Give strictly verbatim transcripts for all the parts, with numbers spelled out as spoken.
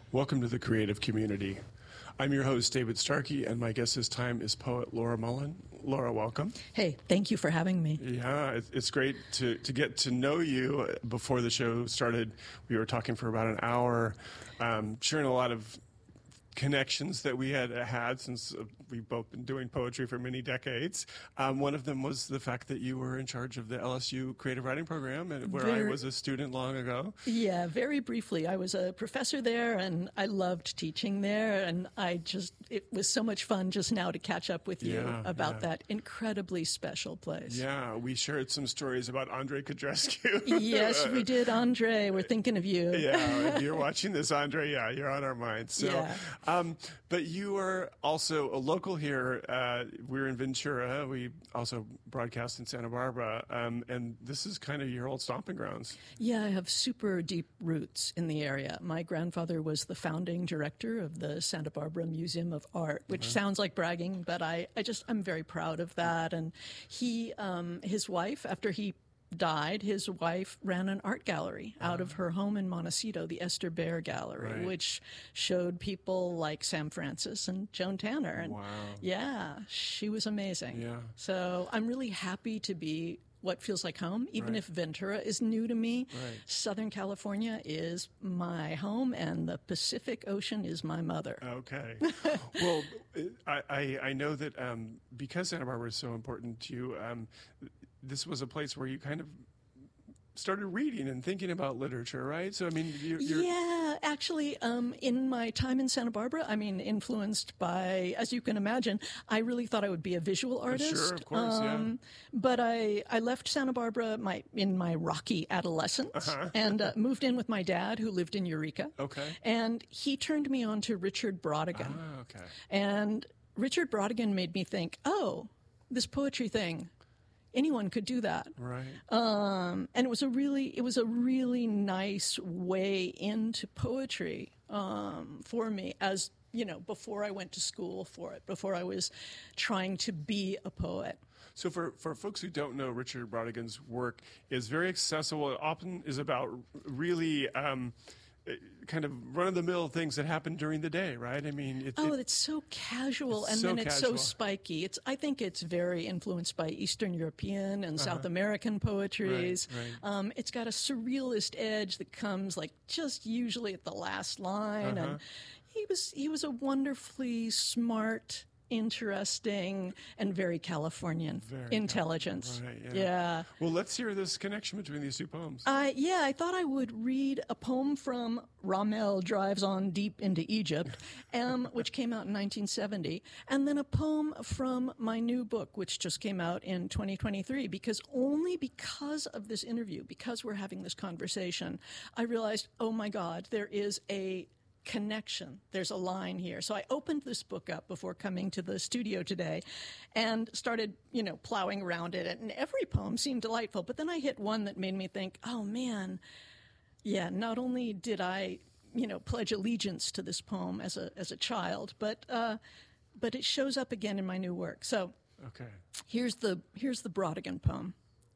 Welcome to the Creative Community. I'm your host, David Starkey, and my guest this time is poet Laura Mullen. Laura, welcome. Hey, thank you for having me. Yeah, it's great to, to get to know you. Before the show started, we were talking for about an hour, um, sharing a lot of connections that we had had since we've both been doing poetry for many decades. Um, one of them was the fact that you were in charge of the L S U creative writing program, where very, I was a student long ago. Yeah, very briefly. I was a professor there, and I loved teaching there, and I just, it was so much fun just now to catch up with you yeah, about yeah. that incredibly special place. Yeah, we shared some stories about Andre Codrescu. Yes, we did, Andre. We're thinking of you. Yeah, if you're watching this, Andre, yeah, you're on our minds. So, yeah. Um, but you are also a local here. Uh, we're in Ventura. We also broadcast in Santa Barbara. Um, and this is kind of your old stomping grounds. Yeah, I have super deep roots in the area. My grandfather was the founding director of the Santa Barbara Museum of Art, which uh-huh. sounds like bragging, but I, I just, I'm very proud of that. And he, um, his wife, after he died, his wife ran an art gallery out of her home in Montecito, the Esther Baer Gallery, right. which showed people like Sam Francis and Joan Tanner. And wow. Yeah, she was amazing. Yeah. So I'm really happy to be what feels like home, even right. if Ventura is new to me. Right. Southern California is my home, and the Pacific Ocean is my mother. Okay. Well, I, I, I know that um, because Santa Barbara is so important to you, um, this was a place where you kind of started reading and thinking about literature, right? So, I mean, you're... you're yeah, actually, um, in my time in Santa Barbara, I mean, influenced by, as you can imagine, I really thought I would be a visual artist. Sure, of course, um, yeah. But I, I left Santa Barbara my, in my rocky adolescence uh-huh. and uh, moved in with my dad, who lived in Eureka. Okay. And he turned me on to Richard Brautigan. Ah, okay. And Richard Brautigan made me think, oh, this poetry thing, anyone could do that. Right. Um, and it was a really, it was a really nice way into poetry um, for me, as you know, before I went to school for it, before I was trying to be a poet. So for, for folks who don't know, Richard Brautigan's work is very accessible. It often is about really um, kind of run-of-the-mill things that happen during the day, right? I mean, it, oh, it, it's so casual, it's and so then it's casual. so spiky. It's I think it's very influenced by Eastern European and uh-huh. South American poetries. Right, right. Um, it's got a surrealist edge that comes like just usually at the last line, uh-huh. and he was he was a wonderfully smart, interesting, and very Californian very intelligence. Right, yeah. yeah. Well, let's hear this connection between these two poems. Uh, yeah, I thought I would read a poem from Rommel Drives On Deep into Egypt, um, which came out in nineteen seventy, and then a poem from my new book, which just came out in twenty twenty-three, because only because of this interview, because we're having this conversation, I realized, oh my God, there is a connection. There's a line here. So I opened this book up before coming to the studio today and started, you know, plowing around it. And every poem seemed delightful. But then I hit one that made me think, oh, man, yeah, not only did I, you know, pledge allegiance to this poem as a as a child, but uh, but it shows up again in my new work. So okay. here's the here's the Brautigan poem.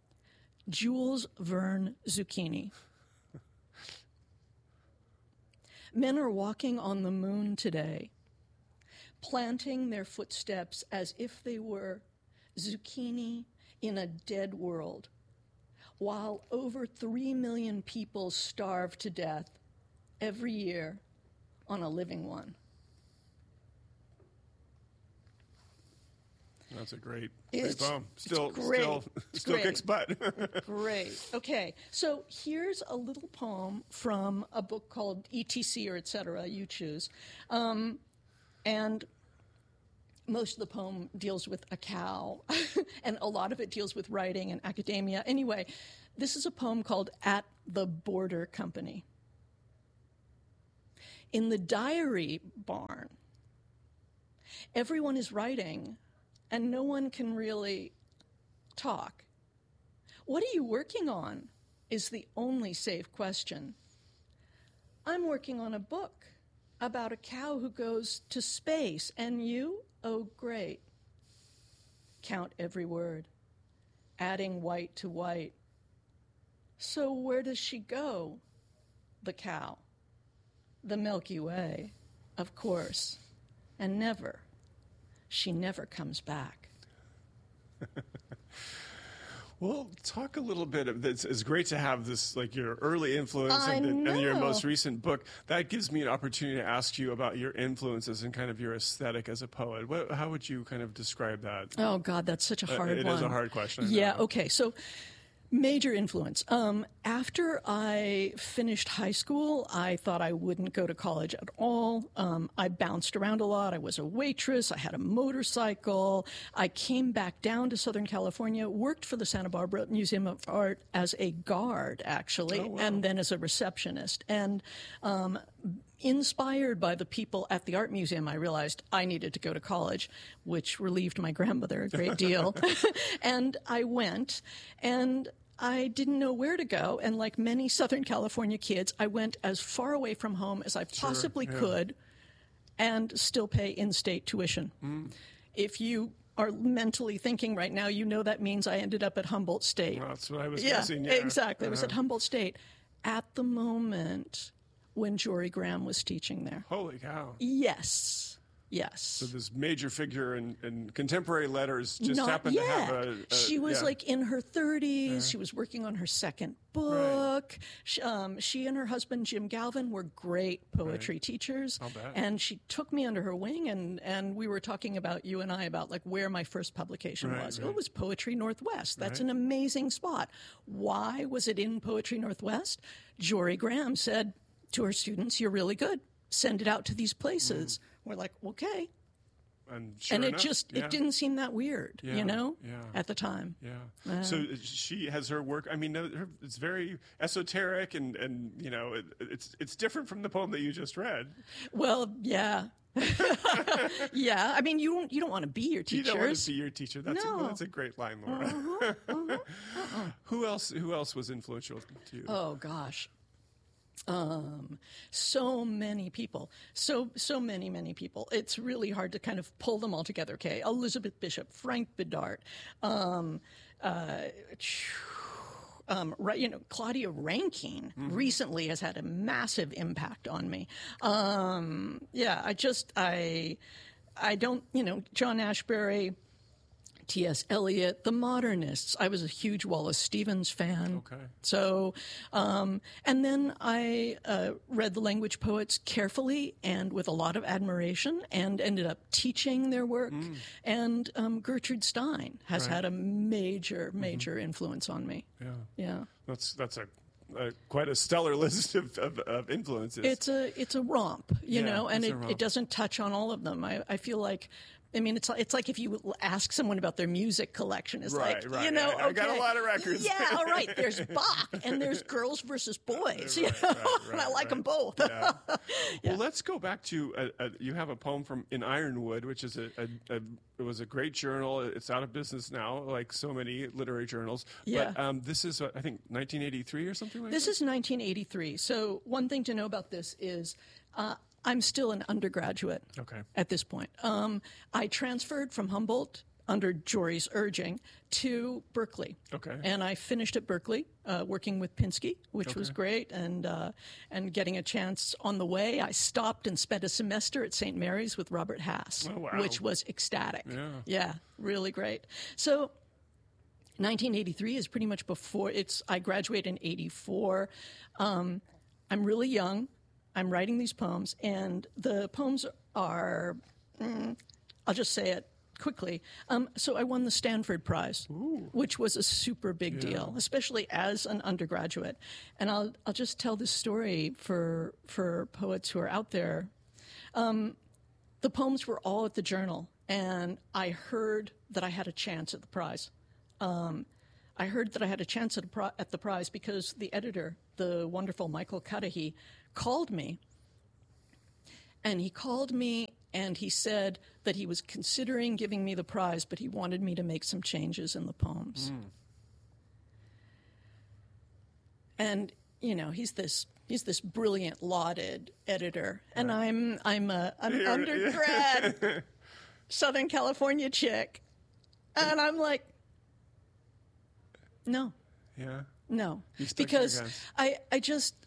Jules Verne Zucchini. Men are walking on the moon today, planting their footsteps as if they were zucchini in a dead world, while over three million people starve to death every year on a living one. That's a great, It's, great poem. Still, it's great. still, It's still great. kicks butt. Great. Okay. So here's a little poem from a book called E T C or et cetera, you choose. Um, and most of the poem deals with a cow, and a lot of it deals with writing and academia. Anyway, this is a poem called At the Border Company. In the diary barn, everyone is writing, and no one can really talk. What are you working on is the only safe question. I'm working on a book about a cow who goes to space. And you? Oh, great. Count every word, adding white to white. So where does she go, the cow? the Milky Way, of course, and never, she never comes back. Well, talk a little bit of this. It's great to have this, like your early influence I and, the, and your know. most recent book. That gives me an opportunity to ask you about your influences and kind of your aesthetic as a poet. What, how would you kind of describe that? Oh, God, that's such a hard Uh, it one. is a hard question, I Yeah, know. okay. So, major influence. Um, after I finished high school, I thought I wouldn't go to college at all. Um, I bounced around a lot. I was a waitress. I had a motorcycle. I came back down to Southern California, worked for the Santa Barbara Museum of Art as a guard, actually, Oh, wow. and then as a receptionist. And um, inspired by the people at the art museum, I realized I needed to go to college, which relieved my grandmother a great deal. And I went, and I didn't know where to go. And like many Southern California kids, I went as far away from home as I possibly yeah. could and still pay in-state tuition. Mm. If you are mentally thinking right now, you know that means I ended up at Humboldt State. Well, that's what I was Yeah, guessing. Yeah, exactly. I was at Uh-huh. Humboldt State at the moment when Jory Graham was teaching there. Holy cow. Yes. Yes. So this major figure in, in contemporary letters just Not happened yet. to have a, a she was yeah. like in her thirties. She was working on her second book. She, um, she and her husband Jim Galvin were great poetry teachers. I'll bet. And she took me under her wing, and and we were talking about you and I about like where my first publication Right, was. right. It was Poetry Northwest. That's Right. an amazing spot. Why was it in Poetry Northwest? Jory Graham said to her students, "You're really good. Send it out to these places." We're like, okay. And, sure And it enough, just yeah. it didn't seem that weird, Yeah, you know, yeah. at the time. Yeah. So she has her work. I mean, her, it's very esoteric, and, and you know, it, it's it's different from the poem that you just read. Well, yeah, yeah. I mean, you don't you don't want to be your You teachers. don't want to be your teacher. That's No. a, that's a great line, Laura. Uh-huh, uh-huh, uh-uh. Who else? Who else was influential to you? Oh gosh. Um, so many people, so so many many people. It's really hard to kind of pull them all together. Okay, Elizabeth Bishop, Frank Bedart, um, uh, um, right, you know, Claudia Rankine recently has had a massive impact on me. Um, yeah, I just I I don't you know John Ashbery. T S. Eliot, the modernists. I was a huge Wallace Stevens fan. Okay. So, um, and then I uh, read the language poets carefully and with a lot of admiration, and ended up teaching their work. Mm. And um, Gertrude Stein has Right. had a major, major influence on me. Yeah. Yeah. That's that's a, a quite a stellar list of, of, of influences. It's a it's a romp, you Yeah, know, and it's a it, romp. it doesn't touch on all of them. I, I feel like, I mean, it's it's like if you ask someone about their music collection, it's Right, like, right. you know, I- I got a okay, lot of records. Yeah, all right. There's Bach and there's girls versus boys, you Right, know, right, and I right, like them right. both. Yeah. Well, let's go back to a, a, you have a poem from in Ironwood, which is a, a, a it was a great journal. It's out of business now, like so many literary journals. Yeah. But um, this is uh, I think nineteen eighty-three or something like This that. is nineteen eighty-three. So one thing to know about this is uh, I'm still an undergraduate Okay. at this point. Um, I transferred from Humboldt under Jory's urging to Berkeley. Okay. And I finished at Berkeley, uh, working with Pinsky, which was Okay. great, and uh, and getting a chance on the way. I stopped and spent a semester at Saint Mary's with Robert Hass, Oh, wow. which was ecstatic. Yeah. Yeah, really great. So nineteen eighty-three is pretty much before it's. I graduated in eighty-four. Um, I'm really young. I'm writing these poems, and the poems are. Mm, I'll just say it quickly. Um, so I won the Stanford Prize, which was a super big deal, especially as an undergraduate. And I'll I'll just tell this story for for poets who are out there. Um, the poems were all at the Journal, and I heard that I had a chance at the prize. Um, I heard that I had a chance at, a pri- at the prize because the editor, the wonderful Michael Cudahy, called me. And he called me and he said that he was considering giving me the prize, but he wanted me to make some changes in the poems. Mm. And, you know, he's this he's this brilliant, lauded editor. And I'm I'm a, an You're- undergrad Southern California chick. And I'm like, no. Yeah. No, You stuck to your because guns. I, I just,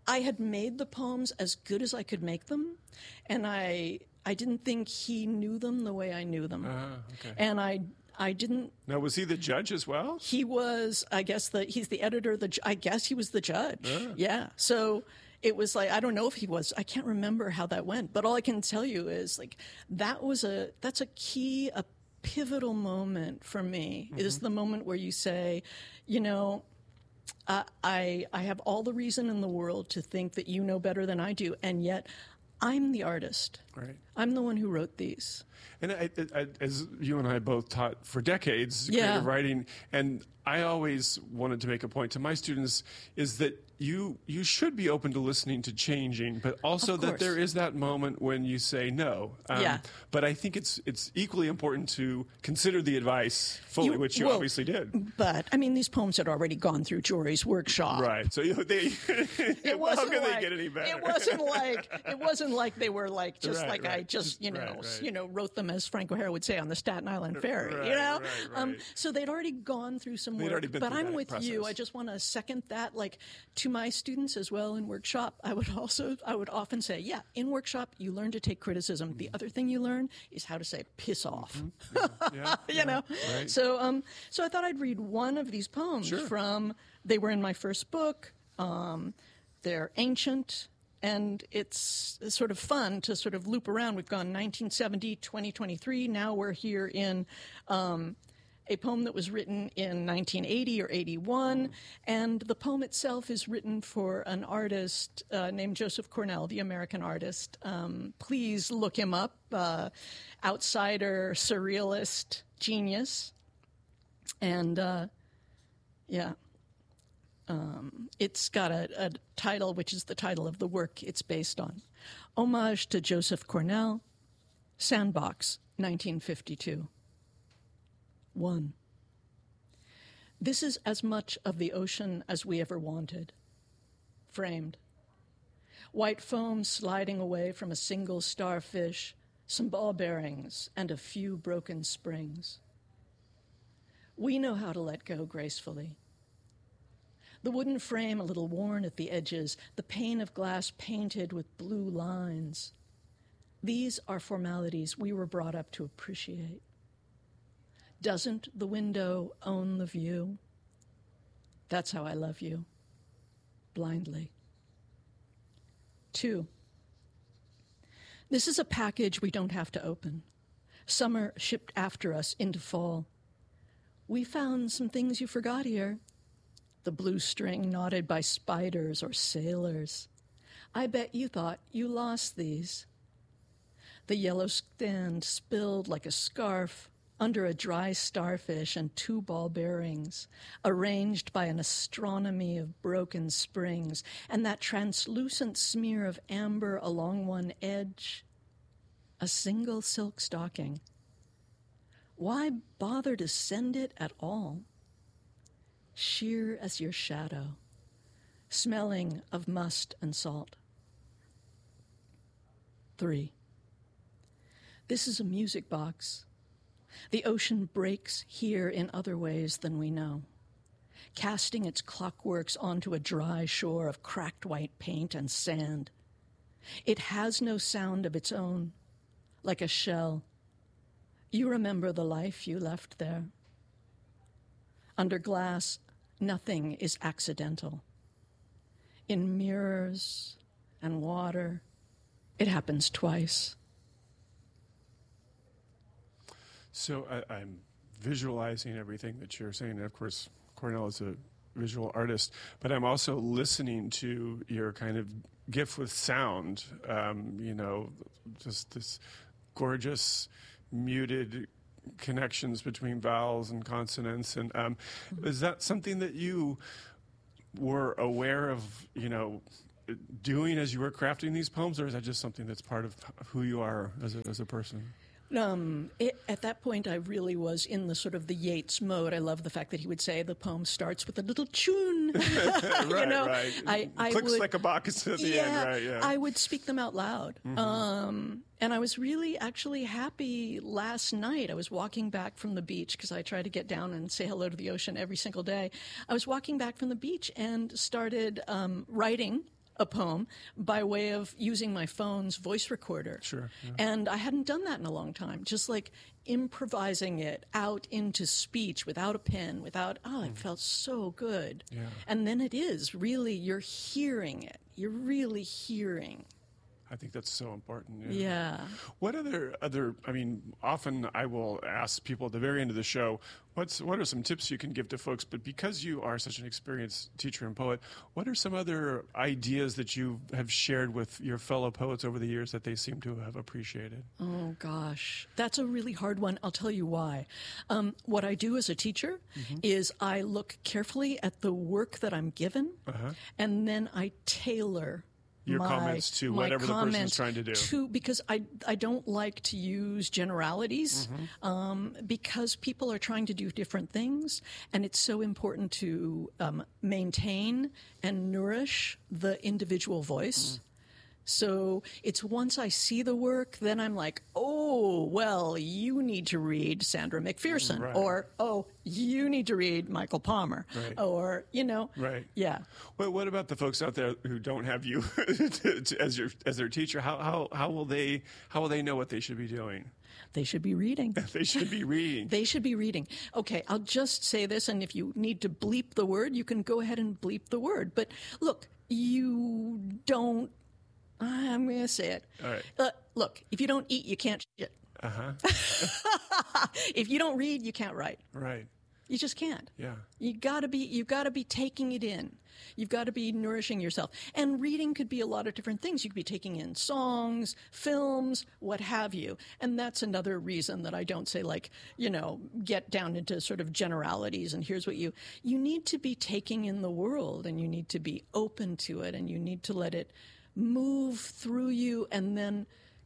I had made the poems as good as I could make them, and I I didn't think he knew them the way I knew them. Uh, okay. And I I didn't. Now, was he the judge as well? He was, I guess, the he's the editor. The ju- I guess he was the judge. Ah. Yeah. So it was like, I don't know if he was. I can't remember how that went. But all I can tell you is like that was a that's a key, a pivotal moment for me. Mm-hmm. Is the moment where you say, you know, uh, I I have all the reason in the world to think that you know better than I do, and yet I'm the artist. Right. I'm the one who wrote these. And I, I, as you and I both taught for decades Yeah. creative writing, and I always wanted to make a point to my students is that you you should be open to listening to changing, but also Of that course. there is that moment when you say no. Um, Yeah. But I think it's it's equally important to consider the advice fully, You- which you well, obviously did. But I mean, these poems had already gone through Jory's workshop. Right. So you, they, It how wasn't can like, they get any better? It wasn't like it wasn't like they were like just Right, like I right. just you know Right, right. you know wrote them, as Frank O'Hara would say, on the Staten Island Ferry. Right, you know, right, Um, right. so they'd already gone through some They'd work. already been but through I'm that with you. process. I just want to second that. Like to my students as well in workshop, I would also I would often say, yeah, in workshop you learn to take criticism. The other thing you learn is how to say piss off. Yeah, you yeah, know. right. So um, so I thought I'd read one of these poems Sure. from. They were in my first book. Um, they're ancient, and it's sort of fun to sort of loop around. We've gone nineteen seventy, twenty twenty-three. Now we're here in um, a poem that was written in nineteen eighty or eighty-one, and the poem itself is written for an artist uh, named Joseph Cornell, the American artist. Um, please look him up. Uh, outsider, surrealist, genius. And, uh, yeah. Um, it's got a, a title, which is the title of the work it's based on. Homage to Joseph Cornell, Sandbox, nineteen fifty-two. One. This is as much of the ocean as we ever wanted. Framed. White foam sliding away from a single starfish, some ball bearings, and a few broken springs. We know how to let go gracefully. The wooden frame a little worn at the edges, the pane of glass painted with blue lines. These are formalities we were brought up to appreciate. Doesn't the window own the view? That's how I love you, blindly. Two. This is a package we don't have to open. Summer shipped after us into fall. We found some things you forgot here. The blue string knotted by spiders or sailors. I bet you thought you lost these. The yellow stand spilled like a scarf under a dry starfish and two ball bearings, arranged by an astronomy of broken springs, and that translucent smear of amber along one edge, a single silk stocking. Why bother to send it at all? Sheer as your shadow, smelling of must and salt. Three. This is a music box. The ocean breaks here in other ways than we know, casting its clockworks onto a dry shore of cracked white paint and sand. It has no sound of its own, like a shell. You remember the life you left there. Under glass, nothing is accidental. In mirrors and water, it happens twice. So I, I'm visualizing everything that you're saying. And of course, Cornell is a visual artist, but I'm also listening to your kind of gift with sound. Um, you know, just this gorgeous muted connections between vowels and consonants. And um, is that something that you were aware of, you know, doing as you were crafting these poems, or is that just something that's part of who you are as a, as a person? Um, it, at that point, I really was in the sort of the Yeats mode. I love the fact that he would say the poem starts with a little tune. right, you know, right. I, I Clicks would, like a box at the yeah, end, right? Yeah. I would speak them out loud. Mm-hmm. Um, and I was really actually happy last night. I was walking back from the beach because I try to get down and say hello to the ocean every single day. I was walking back from the beach and started um, writing a poem by way of using my phone's voice recorder. Sure. Yeah. And I hadn't done that in a long time. Just like improvising it out into speech without a pen, without, oh, it mm. felt so good. Yeah. And then it is really, you're hearing it. You're really hearing. I think that's so important. Yeah. yeah. What other other? I mean, often I will ask people at the very end of the show, "What's what are some tips you can give to folks?" But because you are such an experienced teacher and poet, what are some other ideas that you have shared with your fellow poets over the years that they seem to have appreciated? Oh gosh, that's a really hard one. I'll tell you why. Um, what I do as a teacher mm-hmm. is I look carefully at the work that I'm given, uh-huh. and then I tailor your my, comments to whatever the person is trying to do. To, because I, I don't like to use generalities mm-hmm. um, because people are trying to do different things, and it's so important to um, maintain and nourish the individual voice. Mm. So it's once I see the work, then I'm like, oh, well, you need to read Sandra McPherson, right. or, oh, you need to read Michael Palmer, right. or, you know, right. yeah. Well, what about the folks out there who don't have you as your as their teacher? How how how will they how will they know what they should be doing? They should be reading. They should be reading. They should be reading. Okay, I'll just say this, and if you need to bleep the word, you can go ahead and bleep the word. But look, you don't. I'm going to say it. All right. Uh, look, if you don't eat, you can't shit. Uh-huh. If you don't read, you can't write. Right. You just can't. Yeah. You got to be you've got to be taking it in. You've got to be nourishing yourself. And reading could be a lot of different things. You could be taking in songs, films, what have you. And that's another reason that I don't say, like, you know, get down into sort of generalities and here's what you you need to be taking in the world, and you need to be open to it, and you need to let it move through you and then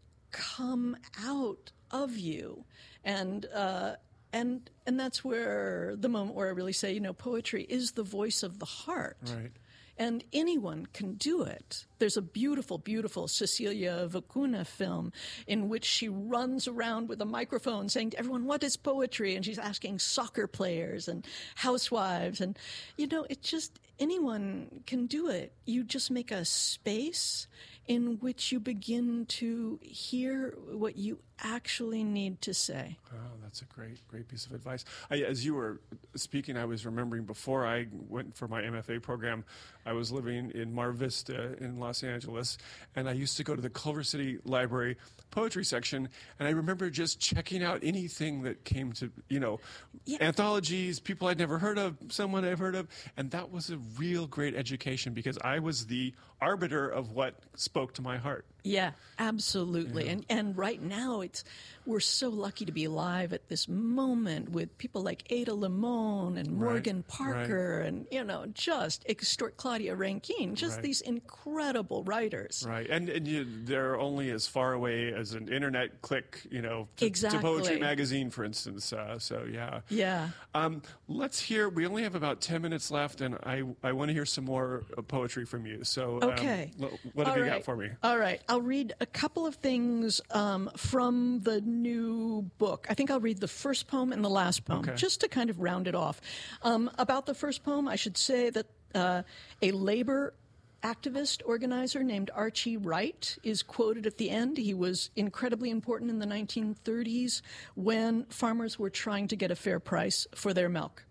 come out of you. And uh, and and that's where the moment where I really say, you know, poetry is the voice of the heart. Right. And anyone can do it. There's a beautiful, beautiful Cecilia Vicuna film in which she runs around with a microphone saying to everyone, what is poetry? And she's asking soccer players and housewives. And, you know, it just, anyone can do it. You just make a space in which you begin to hear what you actually need to say. Oh, that's a great, great piece of advice. I, as you were speaking, I was remembering before I went for my M F A program, I was living in Mar Vista in Los Angeles, and I used to go to the Culver City Library poetry section, and I remember just checking out anything that came to, you know, yeah. anthologies, people I'd never heard of, someone I've heard of, and that was a real great education because I was the arbiter of what spoke to my heart. Yeah, absolutely. Yeah. And and right now it's we're so lucky to be alive at this moment with people like Ada Limon and Morgan right, Parker right. and, you know, just extort Claudia Rankine, just right. these incredible writers. Right. And, and you, they're only as far away as an internet click, you know, to, exactly. to Poetry Magazine, for instance. Uh, so, yeah. Yeah. Um, let's hear, we only have about ten minutes left, and I, I want to hear some more uh, poetry from you. So, okay. um, what have All you right. got for me? All right. I'll read a couple of things um, from the new book. I think I'll read the first poem and the last poem, okay. just to kind of round it off. Um, about the first poem, I should say that uh, a labor activist organizer named Archie Wright is quoted at the end. He was incredibly important in the nineteen thirties when farmers were trying to get a fair price for their milk.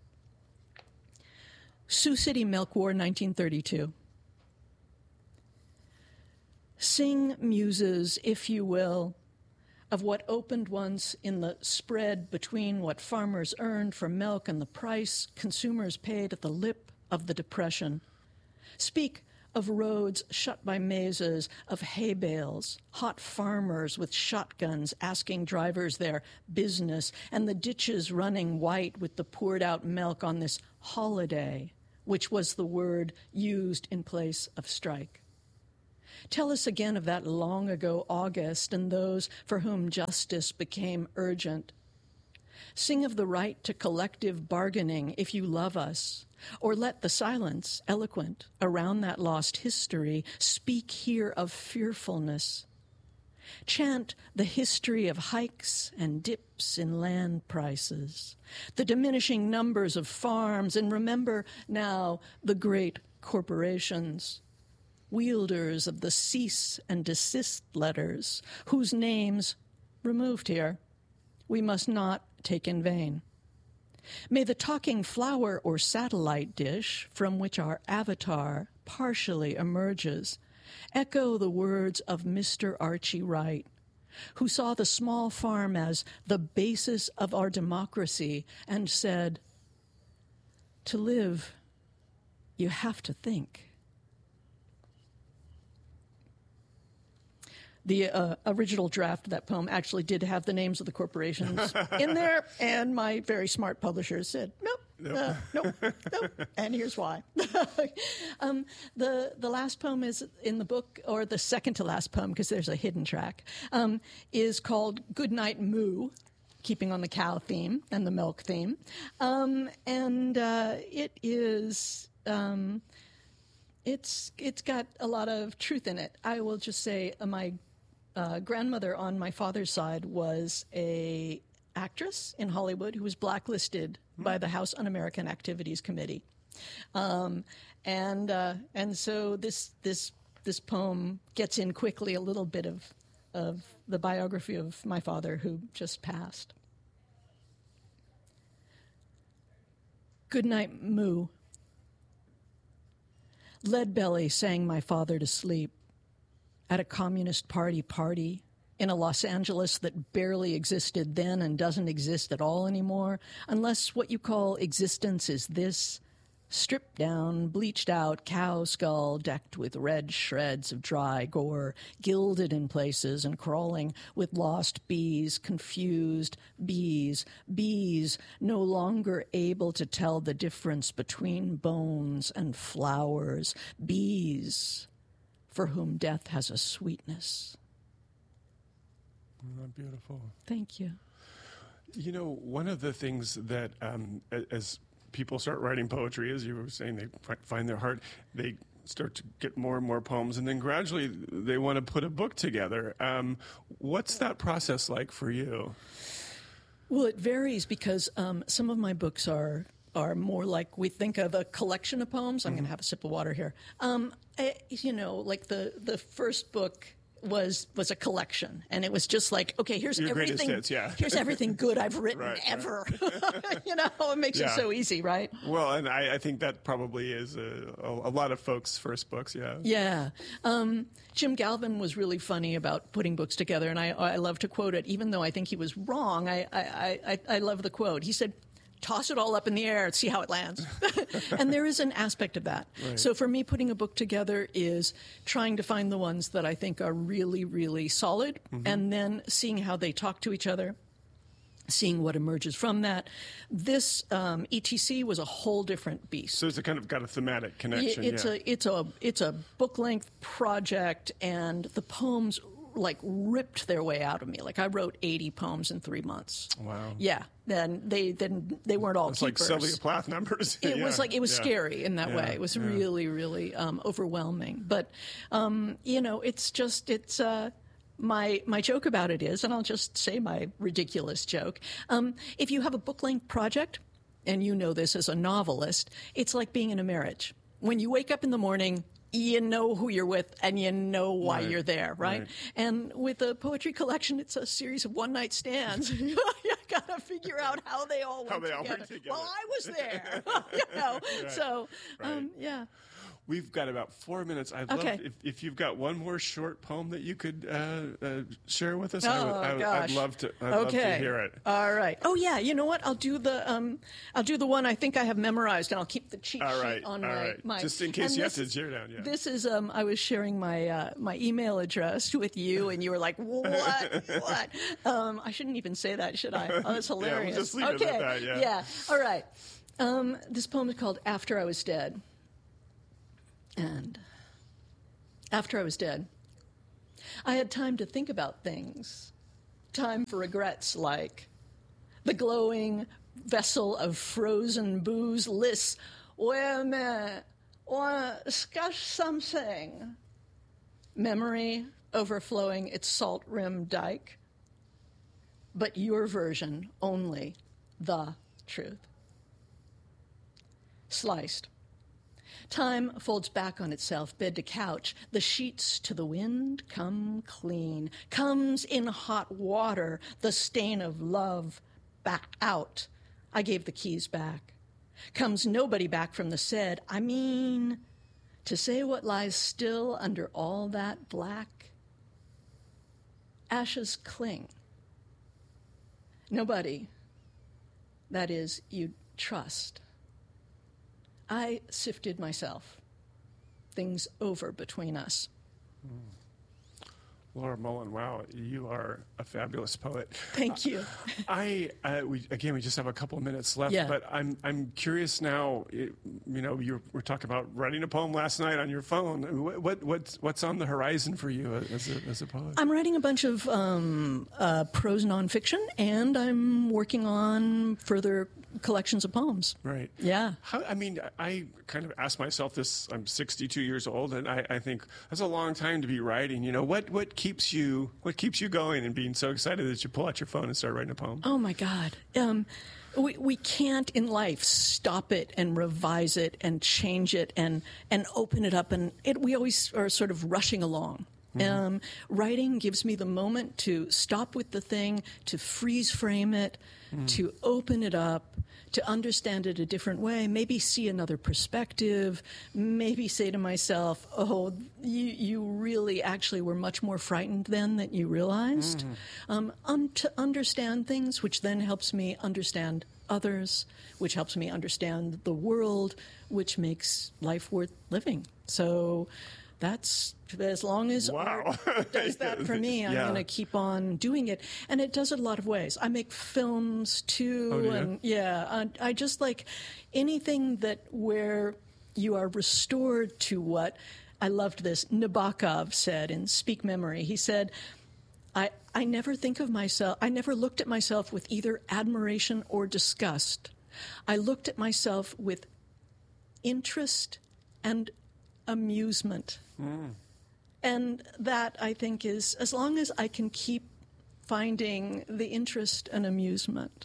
Sioux City Milk War, nineteen thirty-two. Sing, muses, if you will, of what opened once in the spread between what farmers earned for milk and the price consumers paid at the lip of the Depression. Speak of roads shut by mazes, of hay bales, hot farmers with shotguns asking drivers their business, and the ditches running white with the poured-out milk on this holiday, which was the word used in place of strike. Tell us again of that long ago August and those for whom justice became urgent. Sing of the right to collective bargaining if you love us, or let the silence, eloquent, around that lost history speak here of fearfulness. Chant the history of hikes and dips in land prices, the diminishing numbers of farms, and remember now the great corporations. wielders of the cease and desist letters, whose names, removed here, we must not take in vain. May the talking flower or satellite dish from which our avatar partially emerges echo the words of Mister Archie Wright, who saw the small farm as the basis of our democracy and said, "To live, you have to think." The uh, original draft of that poem actually did have the names of the corporations in there, and my very smart publishers said, nope, nope, uh, nope, nope, and here's why. um, the, the last poem is in the book, or the second to last poem, because there's a hidden track, um, is called Goodnight Moo, keeping on the cow theme and the milk theme. Um, and uh, it is... Um, it's it's got a lot of truth in it. I will just say uh, my uh, grandmother on my father's side was a actress in Hollywood who was blacklisted mm. by the House Un-American Activities Committee, um, and uh, and so this this this poem gets in quickly a little bit of of the biography of my father who just passed. Good night, Moo. Leadbelly sang my father to sleep at a Communist Party party in a Los Angeles that barely existed then and doesn't exist at all anymore, unless what you call existence is this stripped down, bleached out cow skull decked with red shreds of dry gore, gilded in places and crawling with lost bees, confused bees, bees no longer able to tell the difference between bones and flowers, bees for whom death has a sweetness. Oh, beautiful. Thank you. You know, one of the things that um, as people start writing poetry, as you were saying, they find their heart, they start to get more and more poems, and then gradually they want to put a book together. Um, what's that process like for you? Well, it varies because um, some of my books are are more like we think of a collection of poems. I'm mm-hmm. going to have a sip of water here. Um, I, you know, like the, the first book was was a collection, and it was just like, okay, here's Your everything hits, yeah. here's everything good I've written right, ever. Right. You know, it makes yeah. it so easy, right? Well, and I, I think that probably is a, a, a lot of folks' first books, yeah. Yeah. Um, Jim Galvin was really funny about putting books together, and I, I love to quote it, even though I think he was wrong. I, I, I, I love the quote. He said, toss it all up in the air and see how it lands. And there is an aspect of that. Right. So for me, putting a book together is trying to find the ones that I think are really, really solid, mm-hmm. and then seeing how they talk to each other, seeing what emerges from that. This um, E T C was a whole different beast. So it's a kind of got a thematic connection. It's yeah. a it's a it's a book length project, and the poems like ripped their way out of me. Like I wrote eighty poems in three months. Wow. Yeah. Then they then they weren't all it's keepers. Like Sylvia Plath numbers. It yeah. was like it was yeah. scary in that yeah. way. It was yeah. really really um, overwhelming. But um, you know, it's just it's. Uh, My my joke about it is, and I'll just say my ridiculous joke, um, if you have a book-length project, and you know this as a novelist, it's like being in a marriage. When you wake up in the morning, you know who you're with, and you know why right. you're there, right? right? And with a poetry collection, it's a series of one-night stands. You got to figure out how they all went how they together. all went together. Well, I was there, you know. Right. So, right. um, yeah. We've got about four minutes. I'd okay. love if, if you've got one more short poem that you could uh, uh, share with us. Oh, I would, I would, gosh. I'd love to. I'd okay. love to hear it. All right. Oh yeah. You know what? I'll do the um, I'll do the one I think I have memorized, and I'll keep the cheat all right. sheet on all my, right. my. Just in case you this, have to tear down. Yeah. This is um, I was sharing my uh, my email address with you, and you were like, "What? What?" Um, I shouldn't even say that, should I? Oh, that's hilarious. Yeah, we'll just leave okay. it at that. Yeah. Yeah. All right. Um, this poem is called "After I Was Dead." And after I was dead, I had time to think about things, time for regrets like the glowing vessel of frozen booze lists, wait a minute, want to discuss something. Memory overflowing its salt-rimmed dike, but your version only, the truth. Sliced. Time folds back on itself, bed to couch. The sheets to the wind come clean. Comes in hot water, the stain of love back out. I gave the keys back. Comes nobody back from the said. I mean, to say what lies still under all that black. Ashes cling. Nobody, that is, you trust. I sifted myself. Things over between us. Mm. Laura Mullen, wow, you are a fabulous poet. Thank you. I, uh, we, again, we just have a couple of minutes left, yeah. but I'm, I'm curious now. It, you know, you were talking about writing a poem last night on your phone. What, what, what's, what's on the horizon for you as a, as a poet? I'm writing a bunch of um, uh, prose nonfiction, and I'm working on further collections of poems. Right. Yeah. How, I mean, I kind of ask myself this. I'm sixty-two years old, and I, I think that's a long time to be writing. You know, what, what keeps you what keeps you going and being so excited that you pull out your phone and start writing a poem? Oh my God. Um, we we can't in life stop it and revise it and change it and and open it up, and it, we always are sort of rushing along. Mm-hmm. Um, writing gives me the moment to stop with the thing, to freeze frame it, mm. to open it up, to understand it a different way, maybe see another perspective, maybe say to myself, oh, you, you really actually were much more frightened then than you realized. Mm. Um, um, to understand things, which then helps me understand others, which helps me understand the world, which makes life worth living. So that's, as long as wow. art does that for me, I'm yeah. going to keep on doing it. And it does it a lot of ways. I make films, too. Oh, yeah? And yeah, I, I just like anything that where you are restored to what, I loved this, Nabokov said in Speak Memory. He said, I, I never think of myself, I never looked at myself with either admiration or disgust. I looked at myself with interest and amusement. Mm. And that, I think, is, as long as I can keep finding the interest and amusement,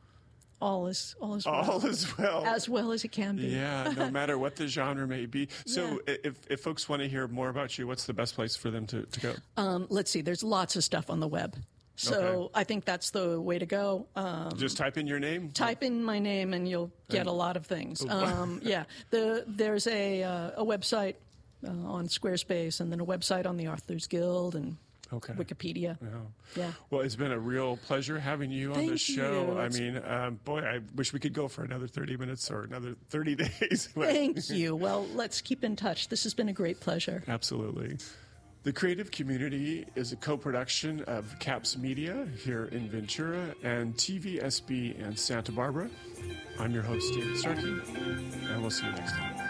all is all is well. All is well. As well as it can be. Yeah, no matter what the genre may be. So yeah. if, if folks want to hear more about you, what's the best place for them to, to go? Um, let's see. There's lots of stuff on the web. So okay. I think that's the way to go. Um, Just type in your name? Type in my name and you'll get and, a lot of things. Um, yeah. The, there's a, uh, a website uh, on Squarespace, and then a website on the Authors Guild, and okay. Wikipedia. Yeah. yeah. Well, it's been a real pleasure having you Thank on the show. You. I mean, um, boy, I wish we could go for another thirty minutes or another thirty days. Thank you. Well, let's keep in touch. This has been a great pleasure. Absolutely. The Creative Community is a co-production of CAPS Media here in Ventura and T V S B in Santa Barbara. I'm your host, David Starkey, and we'll see you next time.